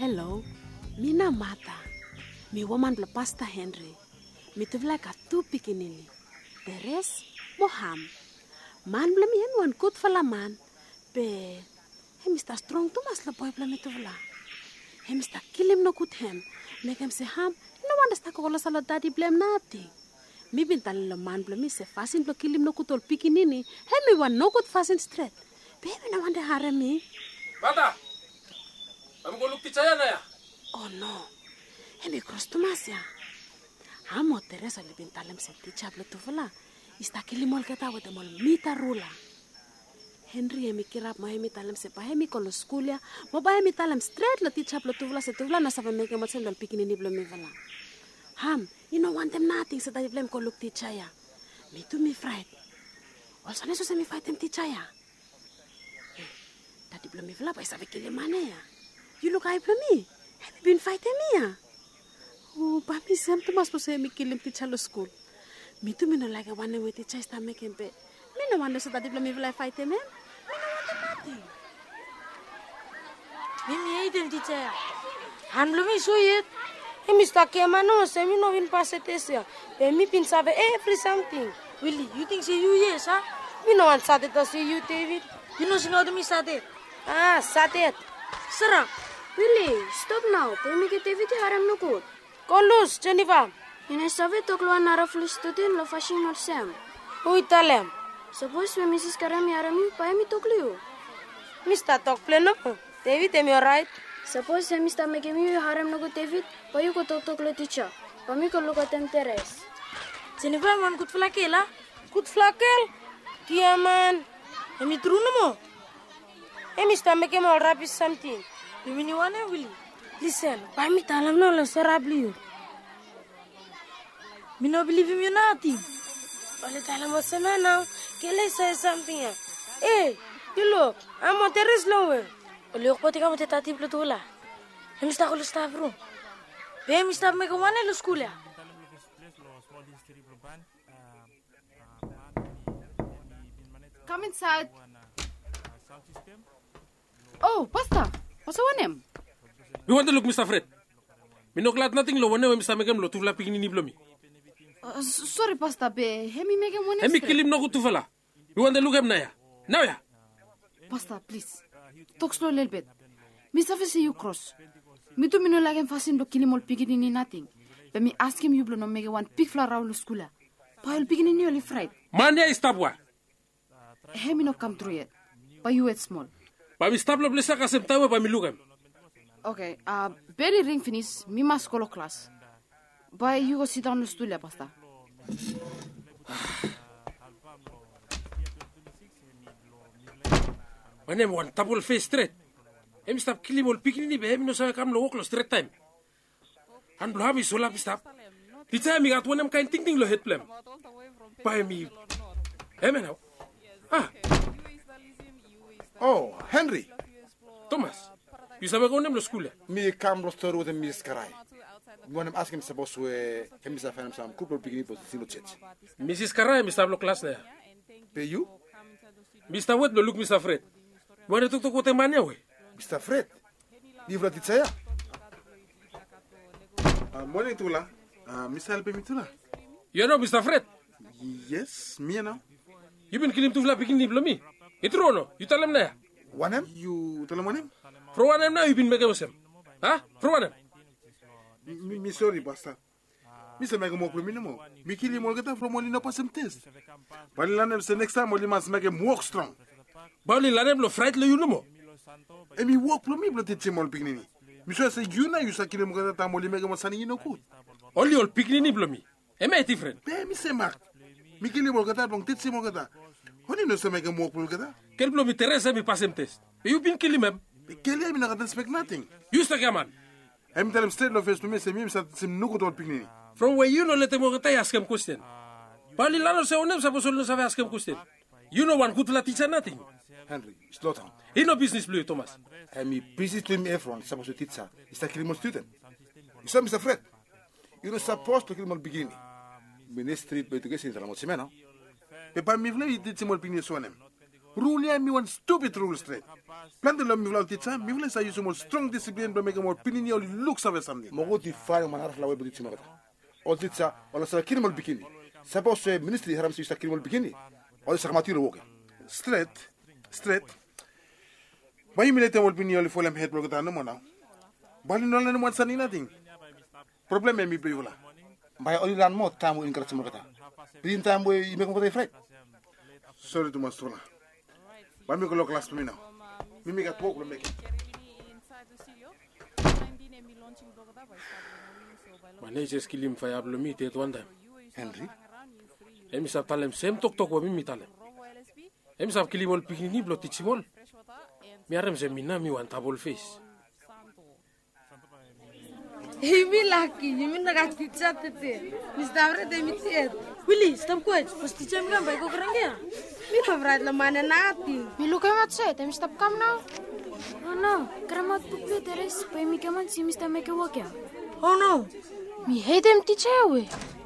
Hello, mina Martha. Mi woman bla Pastor Henry. Mi tuvla ka tu pikinini. The rest, Moham. Man bla mi hen wan good fala man. Be, he Mr. Strong Thomas la boy bla mi tuvla. He Mr. Kilim no good hem. Make him say ham. No one sta ko sala daddy blame nothing. Mi bintal la man bla mi se fasin bla kilim no kutol pikinini. He mi wan no good fasin straight. Baby na wande hare mi. Mata, I'm going to look at ya. Oh no, he mi cross Thomas ya. Amo Teresa li bintalem se teacher bla tuvla. Ista kilimol kata with mol mita rula. Henry hemi kirap mo hemi talem se pa hemi kolo school ya. Mo ba hemi talem straight la teacher bla tuvla se tuvla na sabe meke mo sen dal pikinini bla mi vala. Ham, you know want them nothing se da blame ko look teacher ya. Me too me fright. Also neso se mi fight them teacher ya. Tadi bla mi vala pa sabe kilimane ya. You look I bla mi. Have you been fighting me ya? Oh, papi sem Thomas po se mi kilim teacher lo school. Me too me no like one with teacher sta making be. Me no want se da bla mi vala fight them. Nothing. Mimi aiden teacher. Han lo mi so yet. He Mr. Kemano se mi no vin pasetesia. Be mi pin sabe every something. Willie, you think see you yes, huh? We no want Satet to see you, David. You know sing out to me Satet. Ah, Satet. Sarah. Willie, stop now. Pe mi ke David haram no good. Kolus, Jennifer. Ine save to kluan nara flustutin lo fashion or Sam. Ui talem. Suppose we Mrs. Karami arami pa mi to kliu. Mr. Talk pleno. David, am you alright? Suppose se Mr. Megemi haram no good David, pa you ko to klo teacher. Pa mi ko look at them teres. Jennifer man good flakela. Good flakel. Kia man. Emi true no mo. Mr. Megemi all rap is something. You mean you want to Willie? Listen, pa mi talam no lo serabli. Me no believe him you nothing. Ole talam o semana. Kele say something. Hey, you look. I'm on terrace lower. Ole ko pati ka mo tati plutula. Hemi sta ko lo sta bro. Hemi sta me ko wane lo school ya. Come inside. Oh, Pastor. What's your name? We want to look, Mr. Fred. Me no glad nothing lo one when Mr. Megam lo tuvla pikinini blomi. Sorry, Pastor. Be hemi make him one. Hemi kilim no good tuvla. We want to look him na ya. Now ya. Pastor, please. Talk slow a little bit. Mr. Fred say you cross. Me too me no like him fasin lo kilim all pikinini nothing. But me ask him you blow no make one pig flower out lo school. Paul pikinini only fried. Man ya stop wa. Hemi no come through yet. But you wait small. Pa mi stop lo blesa ka sem tawa pa mi look him. Okay, berry ring finish, me must go to class. But you go sit down on the stool, Pastor. My name one double face straight. Hemi stop kilim all pikinini be hemi no sa kam lo walk lo straight time. Han blo hami sola stop. Di time mi gat one kain ting lo head plan. Pa mi. Hemi now. Ah. Oh, Henry. Thomas. You sabe go nem lo school. Me come lo store with me skarai. When I'm asking suppose we him is a fan some couple beginning for the church. Mrs. Karai, Mr. Lo class na. Pay you? Mr. Wet lo look Mr. Fred. Wala tuk tuk wote manya we. Mr. Fred. Livra titsaya. Morning tula. Mr. Help me tula. You know Mr. Fred? Yes, me now. You been killing to fla picking niblo me. Itrono, you tell him na. One him? You tell him one him? For one him now you been making him. Huh? For one him. Me sorry, Pastor. Mr. Mega mo pro minimo. Me kill him all get from only no pass him test. But the next time only must make him walk strong. Bali lanem lo fright lo you no. And me walk pro me blo teach him all beginning. Me so say you na you sa kill him get time only make him sani no good. Only all picking niblo me. Am I different? Be me say Mark. Me kill him all get long teach him all get. Honey no say make him walk pro get. Kel blo me Teresa me pass him test. You been killing him. Kill him not expect nothing. You sta man. I'm telling him straight no face to me say me sim no good all picking. From where you know let him get ask him question. Bali lano se onem sa posol no sabe ask him question. You know one good la teacher nothing. Henry, slow down. He no business blue Thomas. I'm busy to me everyone supposed to teach her. It's like killing student. You saw Mr. Fred. You're not supposed to kill him beginning. Ministry but to get in the Mosimeno. But by me, you did some more opinions on him. Rule niya mi one stupid rule straight. Plan de lo mi vla teacher, mi vla sa use more strong discipline to make more opinion only looks of something. Mogo ti fare manara la web di magata. O teacher, wala sa kirimol bikini. Sapo se ministry haram si sa kirimol bikini. O sa matiro woke. Straight. Bayi mi lete mo opinion only for them head block ta no mo now. Bali no la no mo sani nothing. Problem mi be vla. Bay oli lan mo tamu in krat magata. Pin tamu i me ko fret. Sorry to mastola. Ba mi ko lo class mi now. Mi gat work lo make. Manager skilim fa yablo mi te twanda. Henry, Emi sab talem sem tok wa mi talem. Emi sab kilimol pikini blo tichimol. Mi arem sem mina mi wan tabol face. Imi lucky, imi teacher tete. Mr. Fred imi tiet. Willy, stop quiet. Pas teacher mi kan baik kok kerangnya. Mi favorite la mana nati. Mi lu kemat se, tem stop kam now. Oh no, kramat pukle teres, pa mi kemat si Mr. Make work ya. Oh no. Mi hate them teacher we.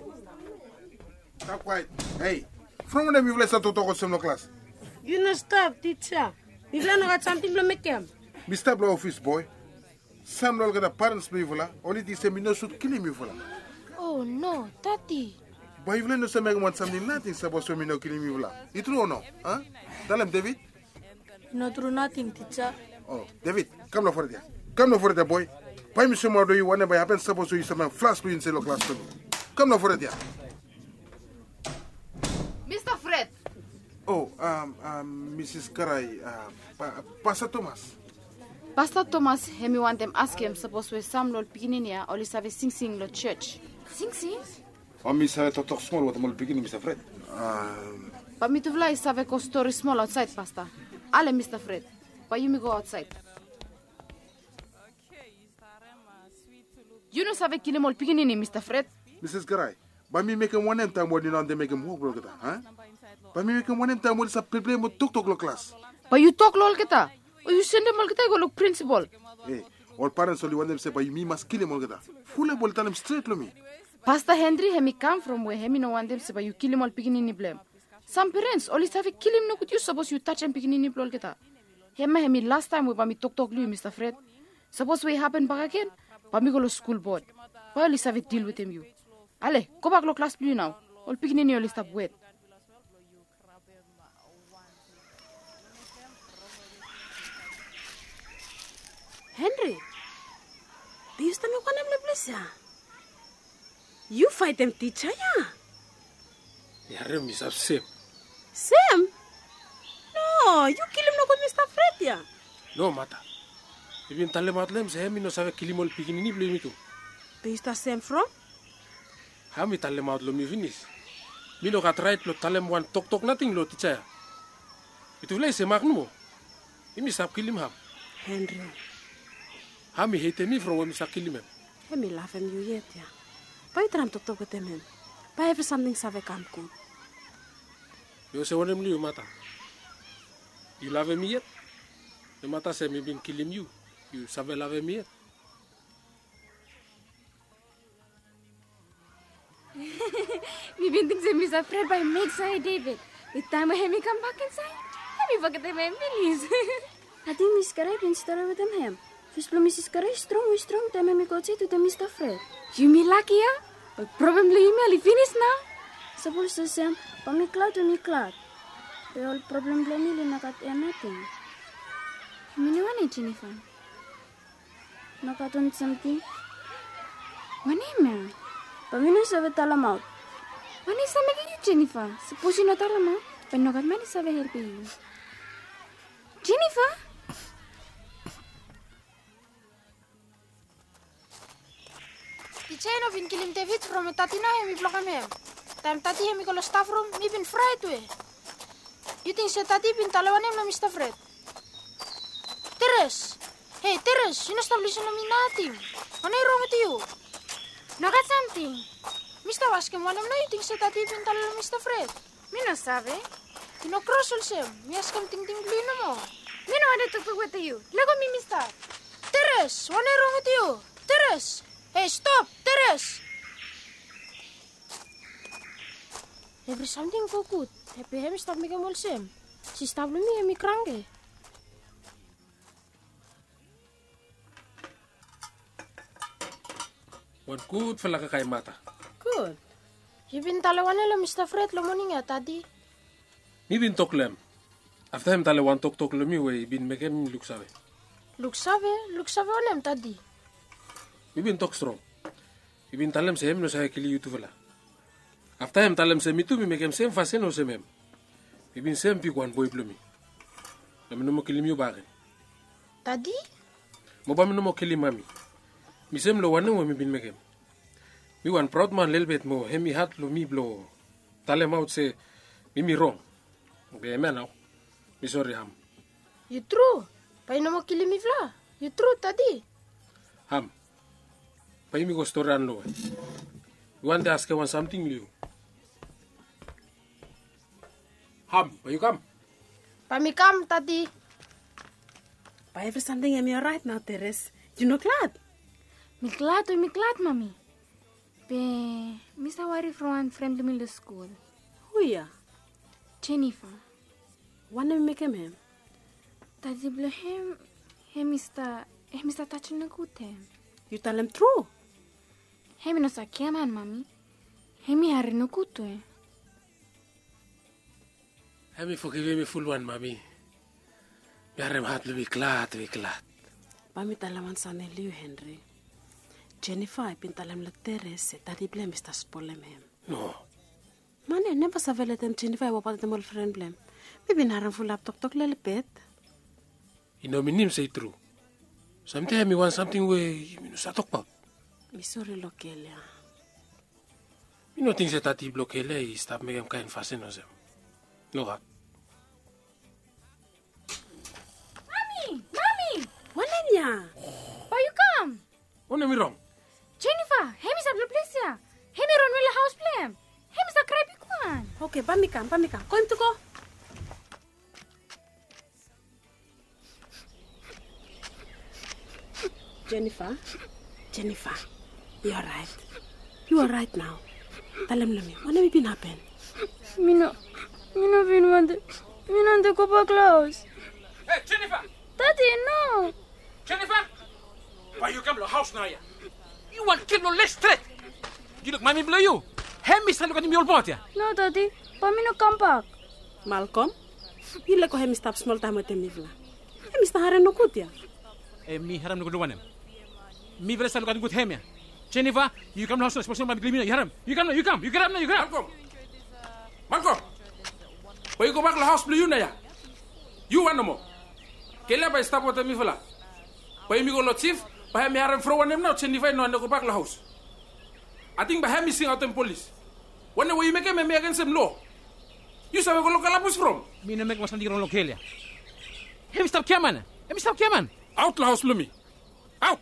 Stop quiet. Hey, from when mi vla sa to sem no class. You no stop teacher. Mi vla no gat something lo make him. Mr. Blow office boy. Sam lol gada parents mi vla, only di se mi no should kill mi vla. Oh no, tati. Boy vla no se meg want something nothing sabo so mi no kill mi vla. It true or no? Huh? Tell him David. No true nothing teacher. Oh, David, come no for there. Come no for there boy. Why mi so do you whenever happen suppose you some flash to in the class to me. Come no for there. Mr. Fred. Oh, Mrs. Karai, Pastor Thomas. Pastor Thomas, hemi want them ask him suppose we some lol pikininia or save sing lo church. Sing. o mi sa to small what mo begin Mr. Fred. But me to fly save ko story small outside, Pastor. Ale Mr. Fred. But you me go outside. You know save kilimol pikinini Mr. Fred. Mrs. Karai, but me make him one time when you know they make him walk brother, huh? But me make him one time when it's a problem with tuk lo class. But you talk lol kita. Or you send them all kita go look principal. Hey, all parents only want them say, but you me must kill him all geta. Full ball tell him straight to me. Pastor Henry hemi come from where hemi no want them say, but you kill him all pikinini blame. Some parents only have kill him no could you suppose you touch him pikinini lol kita. Hemi last time we ba me talk lu Mr. Fred. Suppose we happen back again, but me go to school board. But only have deal with him you. Ale, go back to class blue now. All pikinini only stop wait. Henry, do you stand up on them, you fight them teacher, yeah? Yare mi sab sem. Sam? No, you kill him no with Mr. Fred, yeah? No mata. Ibin talem atlem se hemi no sabe kilimol pikini blo mi tu. Do you start Sam from? Ha mi talem out lo mi finish. Mi no gat right lo talem wan tok nothing lo teacher. Itu vle se magno. Imi sab kilim ham. Henry, Ha mi hate me from when mi sab kilim. me laugh him you yet, yeah? But you try to talk with him. But every something save come good. Yo se wonem lu mata. You love me yet? The mata se mi bin kilim you. You save love me yet? Mi binting sa Mr. Fred by make say David. The time when he come back inside, let me forget him and Billy's. I think Miss Karai been started with him. First Mrs. Karai strong time me go to the Mr. Fred. You me lucky, yeah? But probably you may finish now. Suppose the same, but me cloud to me cloud. The all problem blame me nakat nothing. Mini one Jennifer. Nakat on something. One email. But me no save talamouth. One is making you Jennifer. Suppose you not talama, but no got many save help you. Jennifer? The chain of in killing David from a tatina hemi blockam him. Time tati hemi call staff room, me been fried way. You think se tati been talawan him no Mr. Fred? Teres! Hey Teres, you no stop listening to me nothing. What is wrong with you? No got something. Mr. Waskem one him no you think se tati been talawan Mr. Fred? Me no sabe. You no cross him. Me ask him ting blue no more. Me no want to talk with you. Lego me, mister. Teres, what is wrong with you? Teres! Hey, stop! Teres! Every something go good. Happy him stop making all same. Si stablumi hemi krange. Wan good falaka kay mata. Good. Je bin talawane lo Mr. Fred lo morning ya tadi. Mi bin toklem. After him tale wan tok lo mi we bin megem luksave. Luksave onem tadi. Mi bin tok strong. Mi bin talem se hem no sa kili YouTube la. After him talem se mitu mi megem sem fasen no semem. Mi bin sem pi kwan boy plomi. Lami no mo kili mi ubage. Tadi? Mo ba mi no mo kili mami. Mi sem lo wane mo mi bin megem. Mi wan proud man lelbet mo hemi hat lo mi blo. Talem out se mi wrong. Be now. Mi sorry ham. You true. Pa ino mo kili mi vla. You true tadi. Ham. Pa imi go story an lo. You want to ask one something new. Ham, pa you come? Pa mi kam tadi. Pa every something am you right now, Teres? You know glad? Mi glad, mami. Be, Mr. Wari from one friendly middle school. Who ya? Jennifer. Wanna make him? Tadi blo Mr. touching the good him. You tell him true. Hemi no sa kiaman, mami. Hemi hari no kuto eh. Hemi forgive me full one, mami. Mi harem hat lo glad. Pa mi talaman sa Liu Henry. Jennifer pintalam la Teres tadi blem sta spolem hem. No. Mane never sa veletem Jennifer wa patem ol friend blem. Mi bin haram full laptop tok lelepet. Ino minim say true. Sometimes mi want something we mi no sa talk about. Mi sorry lokelia. Mi no think se tati blokele I stop megem kain fasen no sem. No hat. Mami! Wanenya? Why you come? One mi wrong. Jennifer, hemi sa plesia. Hemi ron wila house plan. Hemi sa krepi kwan. Okay, pamikam. Koim to go. Jennifer, you are right now. Tell him me. What have been happen? Mina bin wante. Mina de copa Klaus. Hey, Jennifer! Daddy, no. Jennifer! Why you come to the house now, ya? You want kill no less straight. You look, mommy blow you. Hey, Mr. Look at me all bought ya. No, Daddy. Pa mina come back. Malcolm, you like him stop small time with him livla. Him Mr. Haran no good ya. Mi haram no good one. Mi vela sa look at good him ya. Jennifer, you come to the house, especially my glimina. You haram. You come. You get up now. You get up. Malcolm! Why you go back to the house blow you na ya? You want no more. Kele ba stop with me fela. Why me go lot chief? Why me haram throw one him now? Jennifer no go back to the house. I think by him missing out in police. When you make him against him law. You sabe go local apus from? Mi no make masandi ron lokelia. Hemi stop kiaman. Out the house blow me. Out.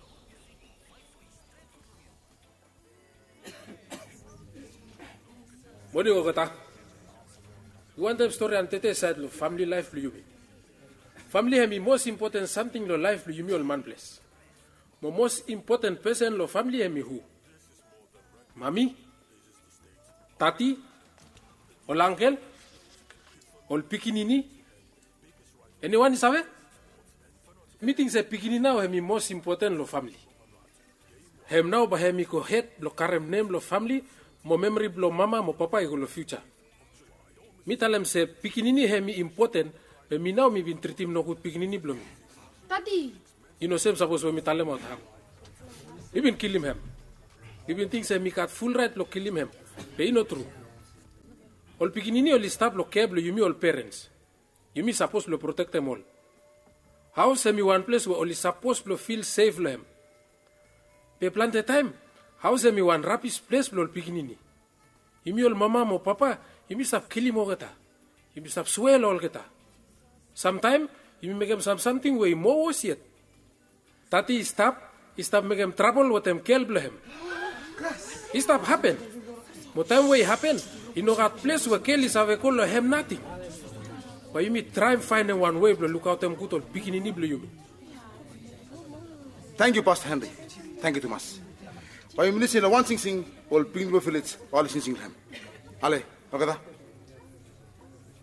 What do you go? You want the story and tete side of family life for you. Family is the most important something in life for you all man place. The most important person in family is who? Mami, Tati, or uncle, or pikinini. Anyone sabe? Meeting say pikinini now is the most important in family. Hem now ba hemi ko head lo karem name lo family. Mo memory blow mama, mo papa ego lo future. Mi talem se pikinini hemi important, but mi now mi bin treatim no good pikinini blow me. Tadi. You know same suppose when mi talem out ham. Mi bin kill him. Mi bin think se mi got full right lo kill him. But no true. All pikinini all stop lo cable you me all parents. You me suppose lo protect them all. How se mi one place where only supposed to feel safe lo him. Pe plant time. How se mi one rapid place lo pikinini. You me all mama mo papa. You me stop killing mo geta. You me stop swell all geta. Sometime you me make him something way more worse yet. Tati stop make him trouble with him kill him. It stop happen. But time way happen. You know that place where kill is have call him nothing. But you me try and find one way to look out them good old pikinini blue you me. Thank you, Pastor Henry. Thank you too much. But you listen to one sing all pikinini village all sing him. Ale, okay.